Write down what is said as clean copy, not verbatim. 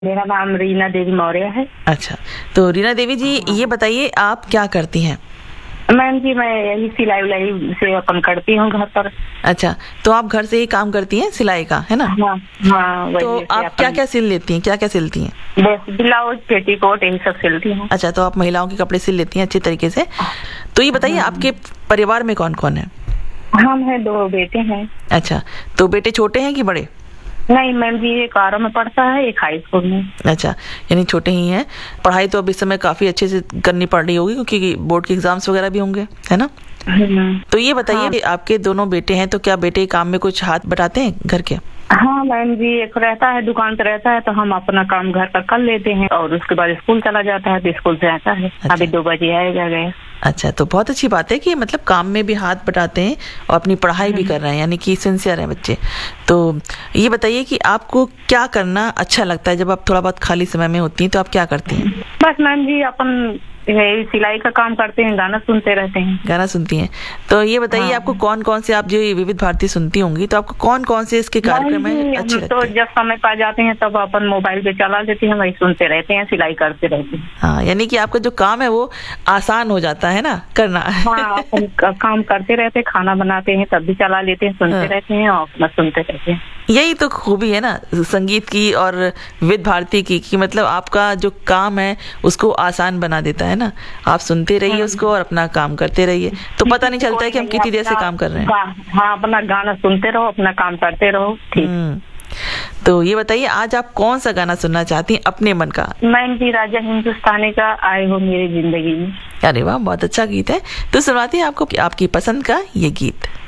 मेरा नाम रीना देवी मौर्य है। अच्छा, तो रीना देवी जी ये बताइए आप क्या करती हैं? मैम जी मैं यही सिलाई उलाई से अपन करती हूँ घर पर। अच्छा, तो आप घर से ही काम करती हैं सिलाई का, है ना? हाँ हाँ, वही तो आप क्या क्या सिल लेती हैं, क्या क्या सिलती हैं? बस ब्लाउज पेटीकोट यही सब सिलती हूँ। अच्छा, तो आप महिलाओं के कपड़े सिल लेती हैं अच्छे तरीके से। तो ये बताइए आपके परिवार में कौन कौन है? हम हैं, 2 बेटे हैं। अच्छा, तो बेटे छोटे हैं कि बड़े? नहीं मैम जी, एक 12 में पढ़ता है, एक हाई स्कूल में। अच्छा, यानी छोटे ही हैं। पढ़ाई तो अब इस समय काफी अच्छे से करनी पड़ रही होगी क्योंकि बोर्ड के एग्जाम्स वगैरह भी होंगे, है ना? तो ये बताइए कि आपके दोनों बेटे हैं, तो क्या बेटे काम में कुछ हाथ बटाते हैं घर के? हाँ मैम जी, एक रहता है दुकान पे रहता है, तो हम अपना काम घर का कर लेते हैं और उसके बाद स्कूल चला जाता है, तो स्कूल से आता है। अच्छा। अभी 2 बजे आएगा गया। अच्छा, तो बहुत अच्छी बात है कि मतलब काम में भी हाथ बटाते हैं और अपनी पढ़ाई भी कर रहे हैं, यानी कि सिंसियर हैं बच्चे। तो ये बताइए कि आपको क्या करना अच्छा लगता है जब आप थोड़ा बहुत खाली समय में होती हैं, तो आप क्या करती हैं? बस मैम जी अपन यही सिलाई का काम करते हैं, गाना सुनते रहते हैं। गाना सुनती हैं, तो ये बताइए हाँ। आपको कौन कौन से, आप जो ये विविध भारती सुनती होंगी, तो आपको कौन कौन से इसके कार्यक्रम में अच्छे लगते तो हैं? जब समय पा जाते हैं तब अपन मोबाइल पे चला देते हैं, वही सुनते रहते हैं, सिलाई करते रहते हैं। हाँ, यानी कि आपका जो काम है वो आसान हो जाता है ना करना। हाँ, अपन काम करते रहते हैं, खाना बनाते हैं तब भी चला लेते हैं, सुनते रहते हैं और अपना सुनते रहते हैं। यही तो खूबी है ना संगीत की और विविध भारती की, कि मतलब आपका जो काम है उसको आसान बना देता है ना। आप सुनते रहिए उसको और अपना काम करते रहिए, तो पता नहीं चलता है कि हम कितनी देर से काम कर रहे हैं। हाँ, अपना गाना सुनते रहो, अपना काम करते रहो। ठीक। तो ये बताइए आज आप कौन सा गाना सुनना चाहती हैं अपने मन का? मैम जी राजा हिंदुस्तानी का आए हो मेरी जिंदगी में। अरे वाह, बहुत अच्छा गीत है। तो सुनाती हैं आपको आपकी पसंद का ये गीत।